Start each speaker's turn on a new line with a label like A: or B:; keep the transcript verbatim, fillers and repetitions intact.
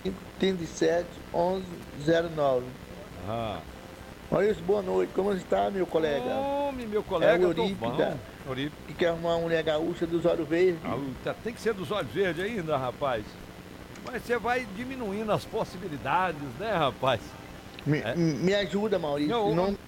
A: trinta e sete, onze, zero nove.
B: Ah.
A: Maurício, boa noite. Como está, meu colega?
B: Homem, meu
A: É
B: colega,
A: o
B: tô
A: Euripe,
B: bom.
A: da,
B: Euripe.
A: que quer arrumar uma mulher gaúcha dos olhos verdes.
B: Ah, tá- tem que ser dos olhos verdes ainda, rapaz. Mas você vai diminuindo as possibilidades, né, rapaz?
A: Me,
B: É.
A: me ajuda, Maurício.
B: Não,
A: Não